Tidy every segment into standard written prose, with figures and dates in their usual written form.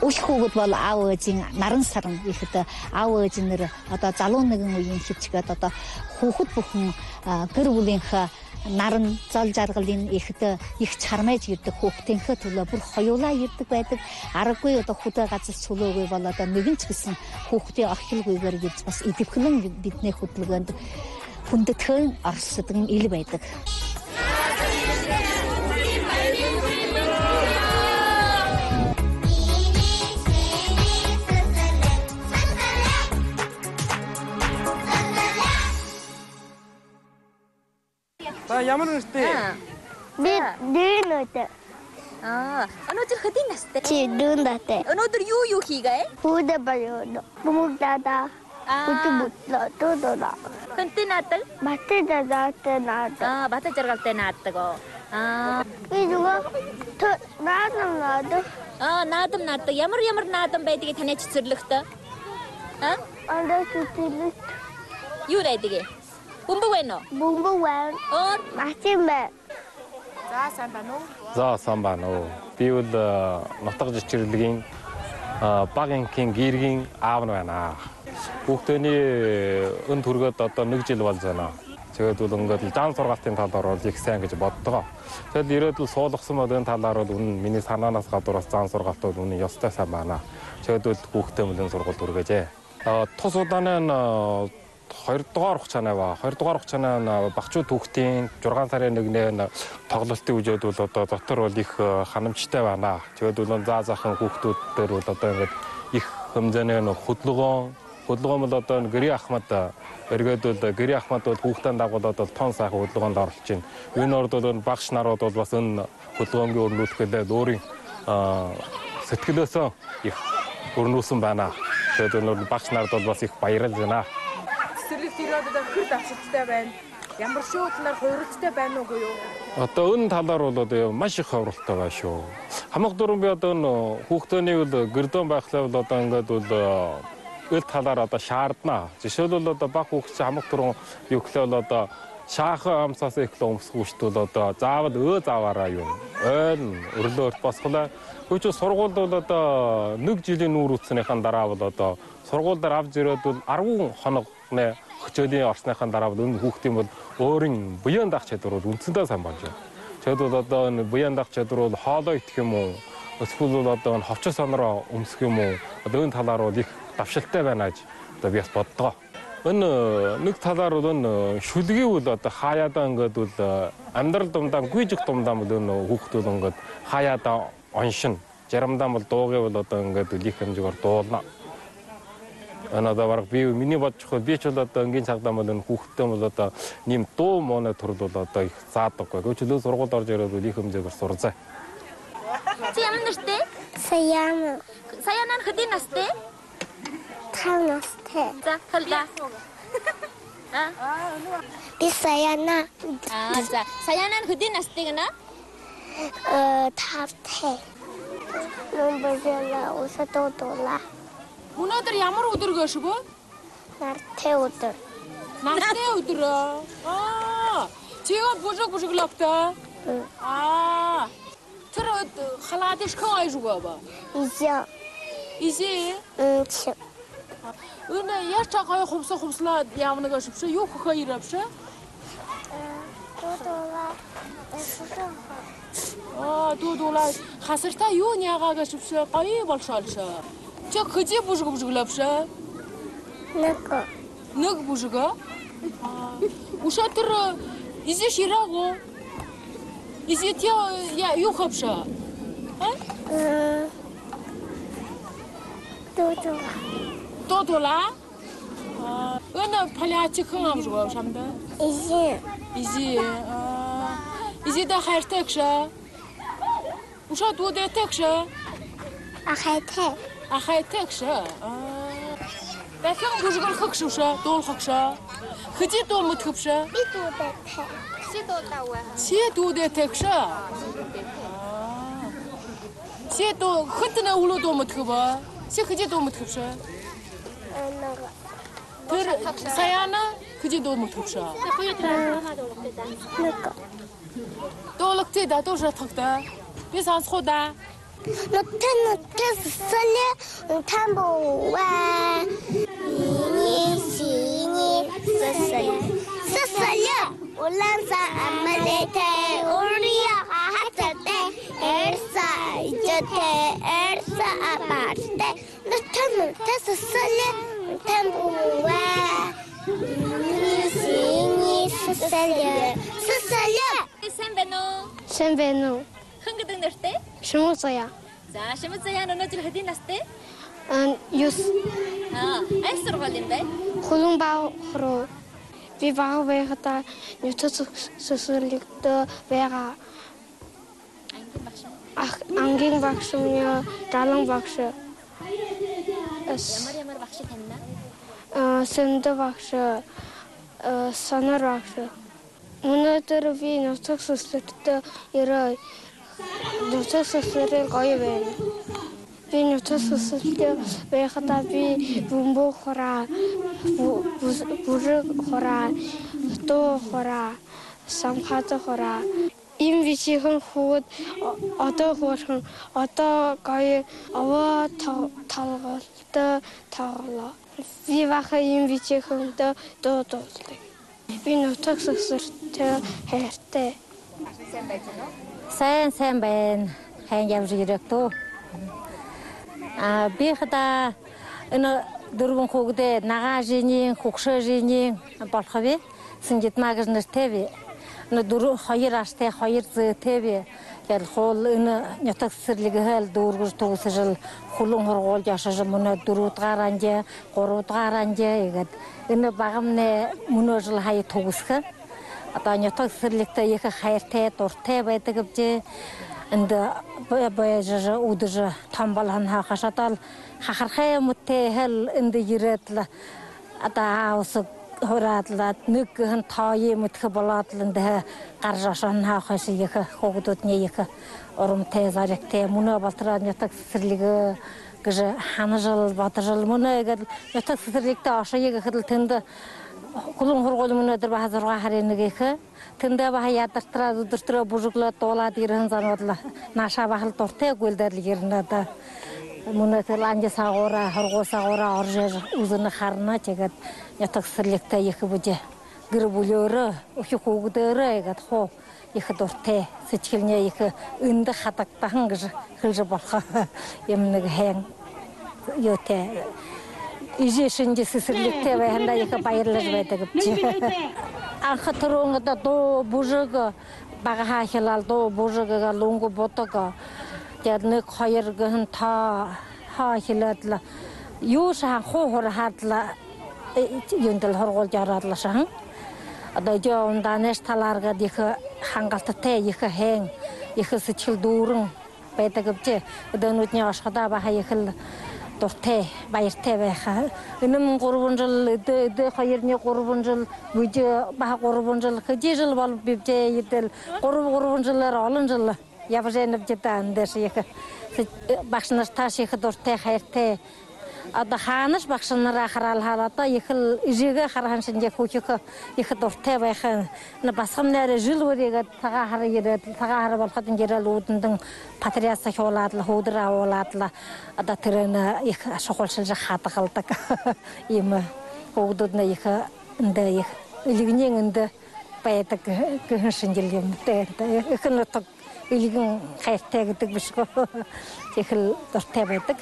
Үл хүүгүүд бол аав ээжийн наран саран ихэд аав ээжнэр одоо залуу нэгэн үеийн хөвчгээд одоо хүүхэд бүхэн гэр бүлийнхээ наран зол жаргалын ихэд их чармайж ирдэг хүүхдийнхээ төлөө бүр хоёулаа ирдэг байдаг. Аргагүй одоо хөдөө газар чөлөөгүй бол одоо нэгэн ч гэсэн хүүхдийн орхилгүйгээр ирж бас идэвхлэн бидний хөдөлгөөнд хүндэтгэн оролцдог ил байдаг. Ямар нэртэй? Би дүүнөтэй. Өнөөдөр хэдийн настай? Чи дүүнөтэй. Өнөөдөр юу хийгээ? Хүүдэ баяна. Бумдада. Тудуда. Хэнтэй наадаг? Батда наадаг. Бата жаргалтай наадаг. Би зүгээр наадам. Наадам наадаг. Ямар наадам байдгийг таны цэцэрлэгтэй? Андаа цэцэрлэг. Юу байдаг? Бумбэг байна уу? Бумбэг байна. Мачин байна. За сайн байна уу? За сайн байна уу. Би бол нутаг жичрэрлэгийн багынхын гэргийн аав нь байна. Хүүхдөөний өн төргөд одоо 1 жил болж байна. Тэгээд бол ингээд жан сургаалтын талаар бол их сайн гэж боддгоо. Тэгэд ирээдүйн суулгасан модын талаар бол үнэн миний санаанаас гадуур бас зан сургаалт бол үнэн ёстой сайн байна. Тэгээд бол хүүхдээ мөлөн сургууль үргээжээ. Тус удааны 2 дугаар хугацааны ба 2 дугаар хугацааны багчууд хүүхдийн 6 сарын 1-ний тоглолтын үжид бол одоо дотор бол их ханамжтай байна. Тэгээд бол заахын хүүхдүүд дээр бол одоо ингээд их хэмжээний хөдөлгөөн бол одоо гэрээ ахмад эргээд бол гэрээ ахмад бол хүүхдийн дагуулад бол тон сайхан хөдөлгөөнд оролцож байна. Энэ орд бол багш нарууд бол бас энэ хөдөлгөөнгийн өрнүүлэхэд өөрийн сэтгэлээсээ их өрнүүлсэн байна. Тэгээд бол багш нарууд бол бас их баярлж байна. Цэцэрлэгт ирээд одоо хөр давшилттай байна. Ямар шүү талаар хувиралцтай байна уугүй юу? Одоо энэ талаар бол одоо маш их хувиралтай байна шүү. Хамаг дуран би одоо хүүхдөөний бол гэрдэн байхлаа бол одоо ингээд бол ил талаар одоо шаардна. Жишээлбэл одоо баг хүүхд хамаг дуран юу гэхлээ бол одоо шаахан амсаас ихлэ өмсөх үшт бол одоо заавал зааваараа юу. Ойл өрлөөрт босголоо. Хөөч сургуульд бол одоо 1 жилийн нүүр үтснийхэн дараа бол одоо сургууль дээр авч ирээд бол 10 хоног хөчөөлийн орсныхаа дараа бол энэ хүүхдийн бол өөрийн буян даах чадвар бол үндсэндээ сайн болж байна. Тэгэд бол одоо энэ буян даах чадвар бол хоолой идэх юм уу? Эсвэл бол одоо энэ ховчос сонороо өмсөх юм уу? Одоо энэ талаар бол их давшилттай байна гэж одоо би бас боддгоо. Энэ нэг талаар бол энэ шүлгийг бол одоо хаяадаа ингээд бол амьдрал дундаа гүйжих дундаа бол энэ хүүхдүүд ингээд хаяадаа оншин. Жарамдаа бол дуугүй бол одоо ингээд их хэмжээгээр дуулна. Одоо бараг би миний бодчих бол би ч бол одоо энгийн цагдаа бол энэ хүүхдтэй бол одоо нэм дуу мууны төрөл бол одоо их заадаггүй. Гэвч сургуульд орж ирээд бол их хэмжээгээр сурзаа. Чи ямар нэртэй? Саяна. Саяна хэдийн настай? 5 настай. За хэлдэ. Би Саяна. За Саяна хэдийн настай гэнэ? 5. Номбожла усатодола. Өнөөдөр ямар өдөр гэшгүй? Нартай өдөр. Нартай өдөр. Чигээ бужиг лапта. Тэр халаадиш кой жугаа ба. Изи. Өнөө яар чагай хувслаад явна гэшвшээ юу хөхөө ирэвшээ? Дуудуулаа хасартаа юу нягаа гэшвшээ гоё болшоолшоо. Чи хэзээ бужиг лавшаа? Нэг бужига? Ушатэр изи ширааго. Изи я юу хавшаа? Дуудуулаа? Өнөө палиачих хамжгаа шамда. Изи. Изи да хайртагшаа. Уша дуудэтагшаа. Ахайтагшаа. Дахин бужигэр хөгшөшөө, дуулахшаа. Хэзээ дуу мөтгөвшөө? Би дуудатай. Чи дуудаа. Чи дуудэтагшаа. Чи дуу хэтнэ үлөө дуу мөтгөвөө. Чи хэзээ дуу мөтгөвшөө? Тэр саяна хэзээ дуу мөтгөвшөө? Дуулагтээ да дуушаа тогтоо. Би сонсхоо да. Нутэ солио тамбуа сини солио уланса амалете урия хатате эрса ижете эрса апарте нутэ солио тамбуа сини солио Сайн байна уу? Сайн байна уу? Хөнгөдөг нэртэй? Шумуцая. За, Шимэцэн өнөөдөр хэдийн настай? 9 Аль сургуулийн бэ? Хулунбаа руу би бага байхдаа нутас сөсөрлөгтөө байгаа. Ангийн багш минь далан багш. Ямар багш танина? Сэндэ багш. Санар багш. Өнөөдөр би нутас сөсөрлөгтөө ирээ. Нутас сөсөрлөг гоё байна. Би нутас сөсөрлөгтөө байхдаа би бөмбөг хураа, бүрэг хураа, дуу хураа, самхат хураа. Им вичихэн хүүд одоо хөөрхөн одоо гоё аваа талгалтай таглаа. Би баха им вичихэндээ дуудуулдаг. Би нутас сөсөрлөгтөө хайртай. Сайн байна. Хайн явж ирэхтөө. Би хада энэ дөрвөн хүүхдээ нагаа жиний, хөгшөө жиний болох вэ? Синжит магаж нэртэй вэ? Энэ хоёр аштай, хоёр зүйтэй вэ? Ял хоол энэ нутаг цэцэрлэгээл дүүргэж төгсөжл хулун хургуулж яшаж мөнө 4-р анжаа, 3-р анжаа игээд энэ багамны мөнөжл хай төгсгөө. Одоо нутаг цэцэрлэгтэй их хайртай, дуртай байдаг гэвч энд боёж үдэж тамбалхан хашаатал хахархай мөтэй хэл энд ирээд л одоо усаг хораадлаад нэг хэн тоои мөтх болоод л энд гаржашан хахаш их хогдодны их урамтай зарягтай мөнө болтроо нутаг цэцэрлэг гэж ханажал бодожл мөнө гэдэг нутаг цэцэрлэгтэй ошоёг ихэд л тэнд хулун хургуул өнөөдөр баха 6 харын нэг их тэндээ баха ядартраа өдөртөө бүжиглөө дуулаад ирэн зануудлаа нааша бахал дуртай гүйлдэл ирнэдэ мөнөдөр анжи сагуура хургуусагуура орж үзэн харна тэгээд нутаг цэцэрлэгтэй их бүжээ гэр бүлөөрөө өх хүүгдөрөө гэдэг хуу их дуртай сэтгэлнээ их энд хадагдсан гэж хэлж болох юм нэг хэн ётэй ижишинж цэцэрлэгтэй байханда их баярлаж байдаг гэж. Анх түрүүнд дуу бүжиг бага хаахилал дуу бүжигээ лунгу ботого тэр нэг хоёр гэн та хаахилаад л юу шахан хуухур хадла юндэл хоргуулж ороодлаа шахан. Одоо жоо данеш талааргаад их хангалттай их хэн их сэтгэл дүүрэн байдаг гэж. Өдөөнүүдний ашхадаа баха их л дуртай баяртай байхаа. Энэ 3 жил өдөө 2-ны 3 жил бүж бага 3 жил хэжил бол бивжээ идэл 3 жилээр олон жил явжэнэв житан дэш их багш нар тааш их дуртай хайртай. Одоо хаанаш багш нараа хараал хараа их л ижигээ хархан шинжээ хүүхих их дуртай байхаа. Басгам нэрэ жил үрийгээд тагаа хар ирээд тагаа хар болоход ингээл үүдэн патриаса хуулаад л хөөдөр авуулаад л одоо тэрэн их шухуулшилж хадгалдаг юм хөөдүүд нэ их энд их илгнийн энд байдаг гэх шинжил юмтэй их нутаг илгэн хайртай гэдэг бишгүй их л дуртай байдаг.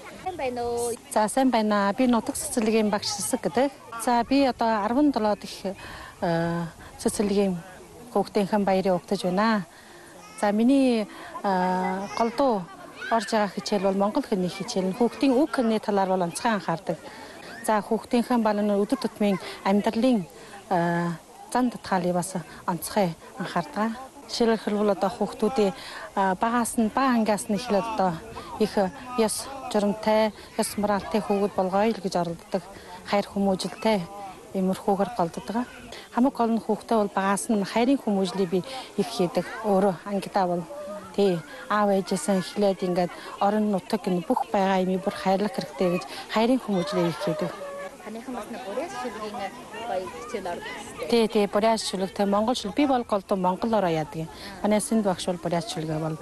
За сайн байна. Би нутаг цэцэрлэгийн багш Сэсэг гэдэг. За би одоо 17 дэх цэцэрлэгийн хүүхдийнхэн баярыг өгтөж байна. За миний голдуу орж байгаа хичээл бол монгол хэлний хичээл. Хүүхдийн үг хэлний талаар бол онцгой анхаардаг. За хүүхдийнхэн балны өдөр тутмын амьдралын зан татгаалыг бас онцгой анхаардаг. Жишээлбэл одоо хүүхдүүдийн багаас нь бага ангиас нь эхлээд одоо их ёс журамтай, ёс моралтай хүүгүүд болгоё л гэж оролддог. Хайр хүмүүжлтэй иймэрхүүгээр голддог. Хамаг гол нь хүүхдээ бол багаас нь хайрын хүмүүжлийг би их хийдэг. Өөрөө ангидаа бол тий аав ээжээсээ эхлээд ингээд орон нутаг энэ бүх байгаа юм бүр хайрлах хэрэгтэй гэж хайрын хүмүүжлийг их хийдэг. Таныхан бас нэг бүрээс шилгийн гоё хичээл ордог. Тий бүрээс шүлэгтэй монгол шүлэг би бол голдуу монголоор яадаг. Манай Синд багш бол бүрээс шүлгээ бол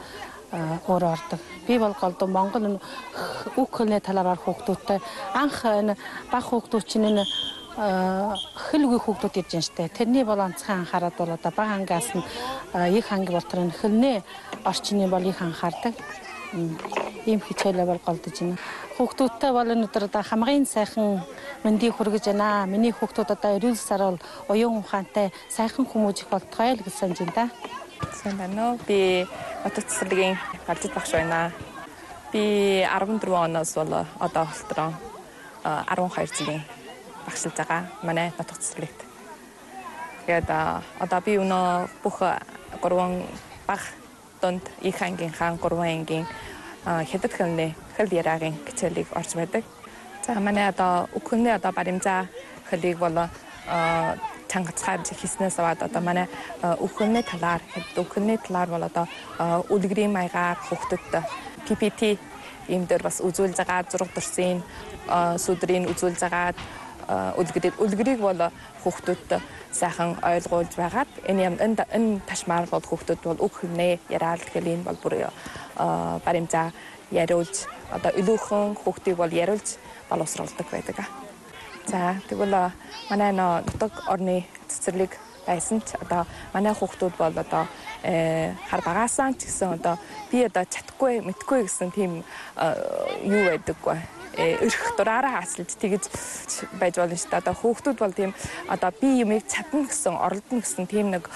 өөрөө ордог. Би бол голдуу Монгол үг хэлний талаар хүүхдүүдтэй анх энэ бага хүүхдүүд чинь энэ хэл үгүй хүүхдүүд ирж байна штэ. Тэрний бол онцгой анхаарал бол одоо бага ангиас нь их анги болтор энэ хэлний орчны бол их анхаардаг. Ийм хичээлээ бол голдож байна. Хүүхдүүдтэй бол өнөөдөр одоо хамгийн сайхан мэндийг хүргэж байна. Миний хүүхдүүд одоо эрүүл сар бол уян ухаантай сайхан хүмүүс их болтгой л гэж санаж байна. Сайн байна уу? Би Нутаг цэцэрлэгийн Галжид багш байна. Би 14 оноос бол одоо холтроо 12 жилийн багшилж байгаа. Манай Нутаг цэцэрлэгт. Тэгээд одоо би өнөө бүх 3 баг донд их ангийнхаа 3 ангийн хятад хэлний хэл яриагийн хичээлийг орж байдаг. За манай одоо үг хэлний одоо баримжаа хэлийг бол чангацгайж хийснээс аваад одоо манай үг хэлний талаар үг хэлний талаар бол одоо үлгэрийн маягаар хүүхдүүд PPT ийм дээр бас үзүүлж байгаа зураг төрсөн сүдрийг үзүүлж байгаа үлгэрийг бол хүүхдүүд сайхан ойлгуулж байгаад энэ ташмаар бол хүүхдүүд бол үг хэлнээ яриад тэгэхээр энэ бол бүр баримжаа яриулж одоо илүүхэн хүүхдийг бол яриулж боловсруулдаг байдаг. За тэгвэл манай нутаг орны цэцэрлэг байсан ч одоо манай хүүхдүүд бол одоо хар багаасаа ч гэсэн одоо би одоо чадахгүй мэдгүй гэсэн тийм юу байдаггүй. Өрх дураараа хаасалж тэгж байж болно шүү дээ. Одоо хүүхдүүд бол тийм одоо би юмыг чадна гэсэн оролдоно гэсэн тийм нэг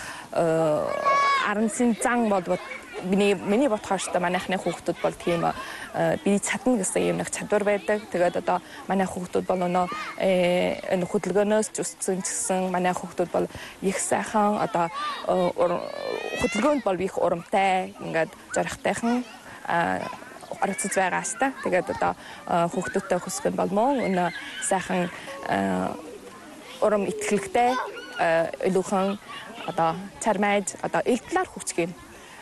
арансын зан бол миний бодохоор шүү дээ. Манайхны хүүхдүүд бол тийм би чадна гэсэн юм нэг чадвар байдаг. Тэгээд одоо манай хүүхдүүд бол энэ хөдөлгөөнөөс ч өссөн ч гэсэн манай хүүхдүүд бол их сайхан одоо хөдөлгөөнд бол их урамтай ингээд зоригтойхон орцож байгаа хаста. Тэгээд одоо хүүхдүүдтэй хөсгөн бол мөн энэ сайхан урам итгэлтэй илүүхэн одоо чармайж одоо ил талаар хөгжих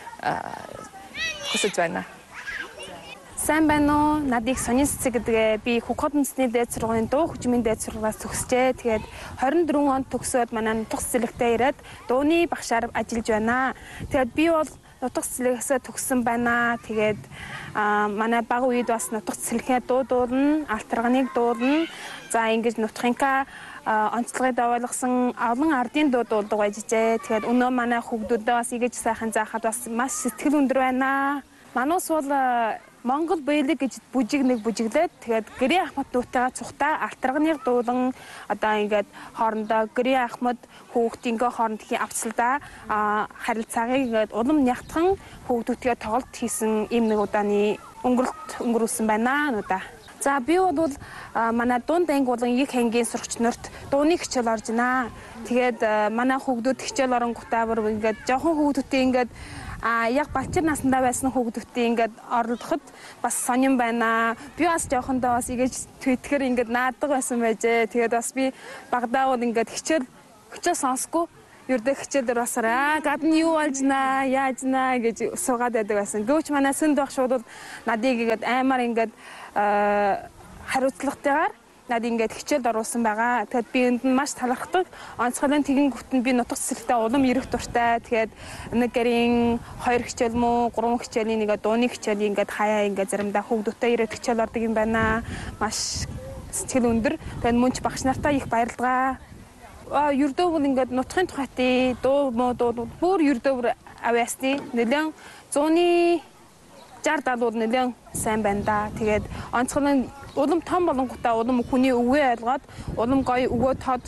хүсэж байна. Сайн байна уу? Надыг Сонин цэцэг гэдэг. Би Хөх хотынсны дээд сургуулийн дуу хөгжмийн дээд сургуулиас төгсчээ. Тэгээд 24 онд төгсөөд манай нутаг цэцэрлэгтээ ирээд дууны багшаар ажиллаж байна. Тэгээд би бол нутаг цэцэрлэгээс төгссөн байна. Тэгээд манай бага үед бас нутаг цэцэрлэгээ дуу дуулна, алтарганыг дуулна. За ингэж нутгынхаа онцлогыг давуулгасан олон ардын дуу дуулдаг байжээ. Тэгээд өнөө манай хүүхдүүдээ бас игэж сайхан заахад бас маш сэтгэл өндөр байна. Манус бол Монгол биелэг гэж бүжиг бүжиглээд тэгээд Гэрийн Ахмад дуутай цухтаа алтарганыг дуулан одоо ингээд хоорондоо Гэрийн Ахмад хүүхдийнхээ хооронд их авцалдаа харилцаагийг ингээд улам нягтхан хүүхдүүдтэй тоглолт хийсэн ийм нэг удааны өнгөрүүлсэн байна нүда. За би бол манай дунд анги болон их ангийн сурагч нарт дууны хичээл орж байна. Тэгээд манай хүүхдүүд хичээл оронгуудаа бүр ингээд жоохон хүүхдүүдтэй ингээд яг бачир насндаа байсан хүүхдүүдтэй ингээд оролдоход бас сонирн байна. Би бас жоохондоо бас игэж твитгэр ингээд наадаг байсан байжээ. Тэгээд бас би багадаа бол ингээд хичээл сонсгүй ердөө хичээл дээр басараа гадна юу болж наа яаж наа гэж суугаад байдаг байсан. Гэвч манай сүнд багш бол надыг ингээд аймаар ингээд хариуцлагатайгаар надад ингээд хичээлд оруулсан байгаа. Тэгэхээр би энд маш талархдаг. Онцгойлон тэгин гүтэн би нутаг цэцэрлэгтээ улам ирэх дуртай. Тэгэхээр нэг гэрийн 2 хичээл мөн 3 хичээлийн нэг дууны хичээл ингээд хаяа ингээд заримдаа хүүхдүүдтэй ирээд хичээл ордог юм байна. Маш сэтгэл өндөр. Тэгээд мөнч багш нартай их баярлалаа. Ердөө бол ингээд нутгийн тухайтай дуу бүр ердөө авьяастай. Нэлээд 100-ны 60-70 бол нэлээд сайн байна да. Тэгээд онцгойлон улам том болонготой улам хүний үгээ ойлгоод улам гоё өгөө тод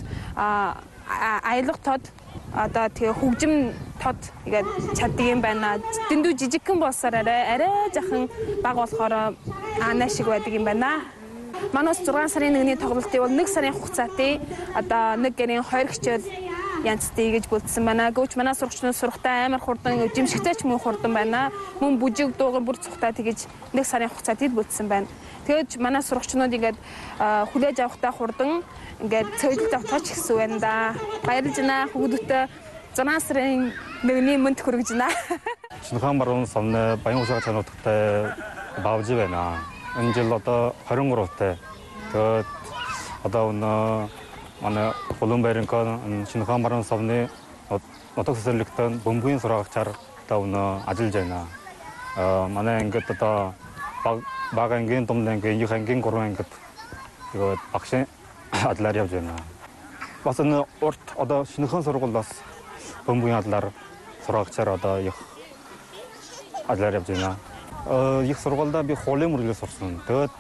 аялах тод одоо тэгээ хөгжим тод ингээд чаддаг юм байна. Дэндүү жижигхэн болсоор арай жахан баг болохоор аанаа шиг байдаг юм байна. Манайс 6 сарын 1-ний тоглолтыг бол 1 сарын хугацаатай одоо нэг гэрийн 2 хичээл янзтай гэж бүлдсэн байна. Гэвч манай сурагчдын сургалтаа амар хурдан жимшигтэй ч мөн хурдан байна. Мөн бүжиг дууган бүр цухтаа тэгэж 1 сарын хугацаатай бүлдсэн байна. Тэгэж манай сурагчнууд ингээд хүлээж авахтаа хурдан ингээд цэвэрлэлд автгач гэсэн байна да. Баярлж байна хүүхдүүтээ 6 сарын 1-ний мөнт хүргэж байна. Шинэхан баруун сумны Баян усаа чануудтай баавж байна. Энэ жил одоо 23-тай. Тэгээд одоо манай Улаанбаатарын Шинэхан баруун сумны нутаг цэцэрлэгтэн бөмбөгийн сургагчаар одоо ажиллаж байна. манай ангид одоо баг ангийн, дунд ангийн, их ангийн, гурван ангид 이거 багшийн адлаар явж байна. Бас энэ урт одоо шинэхэн сургуулиас бөмбөгийн адлаар сурагчаар одоо их адлаар явж байна. Их сургуультай би хуулийн мөрөглөө сурсан. Тэгээд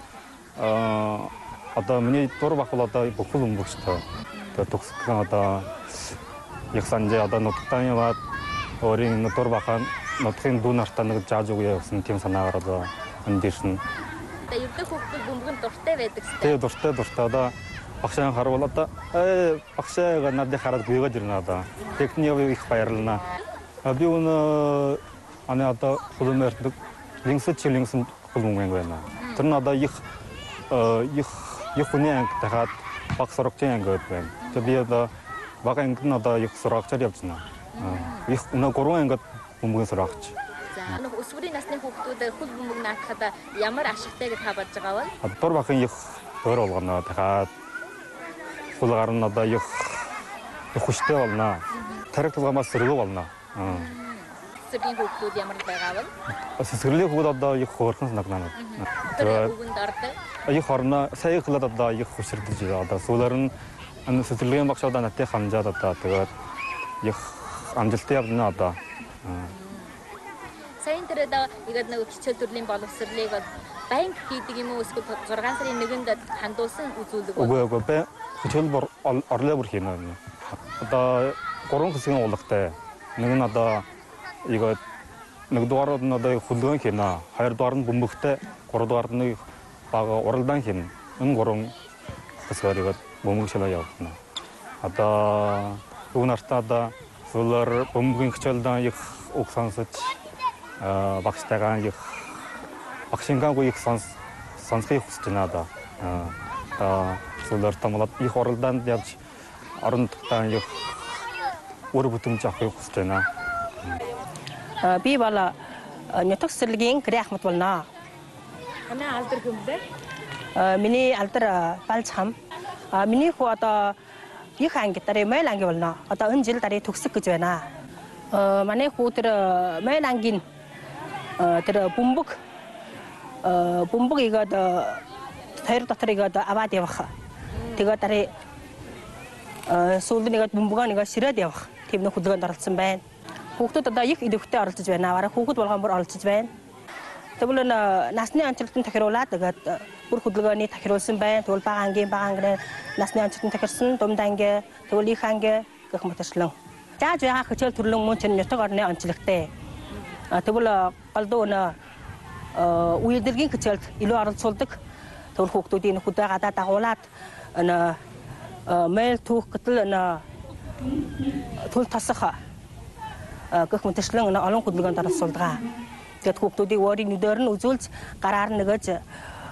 одоо миний дур бах бол одоо бүхэл бөмбөгчтэй. Тэгээд төгсгөн одоо их санжээ одоо нутагтаа яваад өөрийн дур бахаа нутгийн дүү нартаа нэг зааж өгье гэсэн тийм санаагаар одоо эндэрсэн. Ердөө хүүхдүүд бөмбөгөнд дуртай байдаг сте. Тэгээ дуртай одоо багшаа харвал одоо багшаага надад хараад гүйгээд ирнэ одоо. Техник их баярлана. Би өнөө аны одоо хөлмөрдөг линксэн хөлмөн байна. Тэр нь одоо их хүний анги дахиад баг сурагчийн анги байна. Тэгээ би одоо баг анги нь одоо их сурагчаар явж байна. Их өнөө 3 ангид бөмбөгийн сурагч. За өсвөрийн насны хүүхдүүд хөл бөмбөг наатахад ямар ашигтай гэж та бодож байгаа вэ? Дур бахын их өөр болгоно. Дахиад хөл гарна одоо их хүчтэй болно. Тархилгамаас сэргүү болно. Сэсгэрлийн хүүхдүүд ямар байгаа вэ? Сэсгэрлийн хүүхдүүд одоо их хөөрхөн санагнаа. Тэр үгэнд ордог. Их орно сая хөлөд одоо их хүчрдэж байгаа. Одоо сүүлээр нь сэсгэрлийн багшуудаа натыг хамжаад одоо тэгээд их амжилттай явна одоо. Сайн тэрээд игээд нэг хичээл төрлийн боловсролыг банк хийдэг юм уу эсвэл 6 сарын 1-нд хандуулсан үзүүлэг байна. Үгүй хичээл орлоо бүр хийнэ. Одоо 3 хэсгийн уулгатай. Нэг нь одоо игээд нэгдүгээр нь одоо хөлгөөн хийнэ. Хоёрдугаар нь бөмбөгтэй, гуравдугаар нь бага уралдаан хийнэ. Энэ 3 хэсгээр игээд бөмбөг шалаа явуулна. Одоо үүнартаа одоо сүүлээр бөмбөгийн хичээлдээ их үг сонсож багштайгаа их багшингаангүй их сонсхийг хүсэж байна одоо. Сүүлээр тамлаад их оролдоонд явж орон нутгатаа их өөр бүтэмж авахыг хүсэж байна. Би бол нутаг цэцэрлэгийн гэрээ ахмад болно. Танай алдар хүмлээ? Миний алдар Балцхам. Миний хүү одоо их анги дараа мэл анги болно. Одоо энэ жил дараа төгсөх гэж байна. Манай хүү тэр мэл ангийн тэр бөмбөг игээд хоёр дотор игээд аваад явах. Тэгээд дараа сүүлд нэгэд бөмбөгөө нэгэ ширээд явах. Тийм нэг хөдөлгөөнд оролцсон байна. Хүүхдүүд одоо их идэвхтэй оролцож байна. Бараг хүүхэд болгоом бүр оролцож байна. Тэгвэл насны онцлогтын тохируулаад тэгээд бүр хөдөлгөөний тохируулсан байна. Тэгвэл бага ангийн насны онцлогтын тохирсон, думд анги, тэгвэл их анги гэх мэтчлэн. Зааж байгаа хичээл төрлөн мөн чинь нутаг орны онцлогтой. Тэгвэл голдуу үйлдвэрийн хичээлд илүү оролцуулдаг. Тэгвэл хүүхдүүдийн хөдөө гадаа дагуулад мэйл түүх гэтэл төл тасах гэх мэтчлэн олон хөдөлгөөнд оролцуулдаг. Тэгэд хүүхдүүдийг өөрийн нүдээр нь үзүүлж гараар нэгэж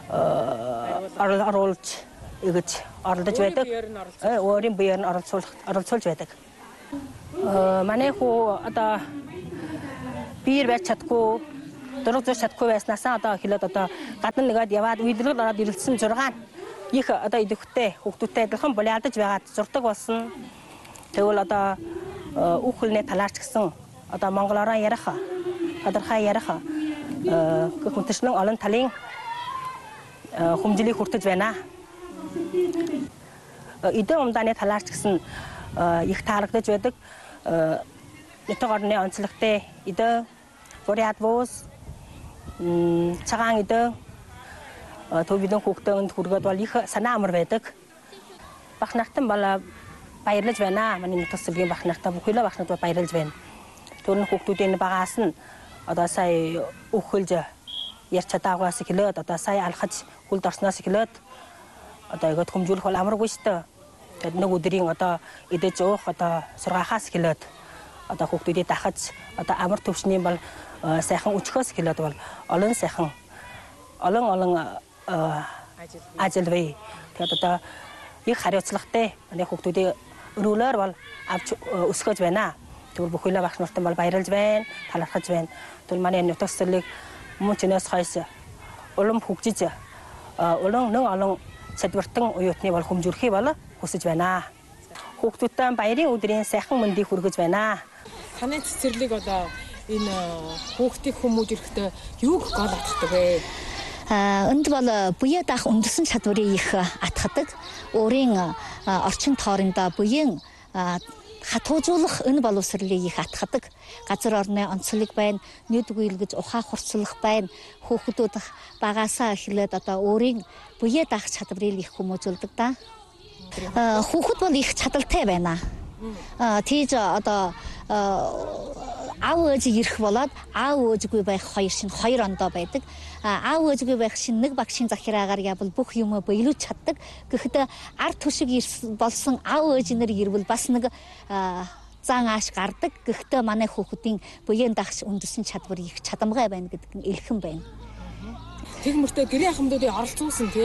оруулж ингэж оролдож байдаг. Өөрийн биеэр нь оролцуулж байдаг. Манай хүү одоо биер байж чадахгүй, дөрөв зурж чадахгүй байснасаа одоо хэлээд одоо гадна нэгэд яваад үйлдвэрлэл ороод ирэлцсэн 6 их одоо идэвхтэй хүүхдүүдтэй адилхан булиалдаж байгаад зурдаг болсон. Тэгвэл одоо үг хэлний талаарч гэсэн одоо монголоор ярих, тодорхой ярих гэх мэтчлэн олон талын хүмжлийг хүртэж байна. Эдэн умдааны талаарч гэсэн их таалагдж байдаг. Нутаг орны онцлогтой эдэн Бурят буус цагаан эдэн төвөдөн хүүхдөөнд хүргээд бол их санаа амар байдаг. Багш нартан бол баярлаж байна. Манай нутаг цэцэрлэгийн багш нартаа бүхэлээ багш нарт баярлаж байна. Төрн хүүхдүүдийн багаас нь одоо сая өгөхөлж ярьж чадаагаас эхлээд одоо сая алхаж хүлд орсноос эхлээд одоо игээд хөмжүүлэх бол амаргүй шүү дээ. Тэгэд нэг өдрийн одоо идэж уух одоо сургаахаас эхлээд одоо хүүхдүүдийг дахиж одоо амар төвшний бол сайхан өчгөөс эхлээд бол олон сайхан олон ажил бий. Тэгэд одоо их хариуцлагатай манай хүүхдүүдийн өрөөлөөр бол авч өсгөж байна. Тэгвэл бүхэлээ багш нартан бол баярлж байна, талархаж байна. Тэгвэл манай нутаг цэцэрлэг мөн чинээс хойш улам хөгжиж олон садвартан уюутны бол хөмжөрхий бол хүсэж байна. Хүүхдүүдтэй баярын өдрийн сайхан мэндийг хүргэж байна. Танай цэцэрлэг одоо энэ хүүхдийг хүмүүс ирэхдээ юуг гол атгадаг вэ? Энд бол буяа даах үндэсний чадварыг их атгадаг. Өөрийн орчин тоорондоо буян хатуужуулах энэ боловсролыг их атгадаг. Газар орны онцлог байна, нүд гүйлгэж ухаа хурцлах байна. Хүүхдүүд багасаа эхлээд одоо өөрийн буяа даах чадварыг их хүмүүжүүлдэг да. Хүүхэд бол их чадaltaй байна. Тийж одоо аав ээж ирэх болоод аав ээжгүй байх хоёр ондоо байдаг. Аав ээжгүй байх шин нэг багшийн захираагаар явбал бүх юм биелүүлж чаддаг. Гэхдээ ард түшиг болсон аав ээж нар ирвэл бас нэг зан ааш гардаг. Гэхдээ манай хүүхдийн буян дагч үндэсний чадвар их чадамгай байна гэдэг нь илхэн байна. Тэг мөртөө гэрээ ахмадуудыг оролцуулсан тий.